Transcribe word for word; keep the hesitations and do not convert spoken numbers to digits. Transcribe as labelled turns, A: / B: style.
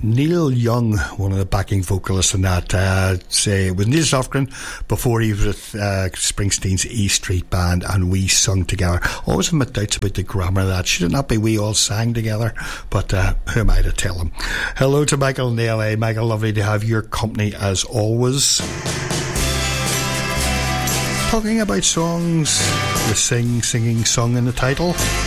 A: Neil Young, one of the backing vocalists in that, uh, say, with Neil Lofgren before he was with uh, Springsteen's E Street Band, and we sung together. Always have my doubts about the grammar of that. Should it not be we all sang together? But uh, who am I to tell him? Hello to Michael Neal. Hey, Michael, lovely to have your company as always. Talking about songs, the sing, singing song in the title.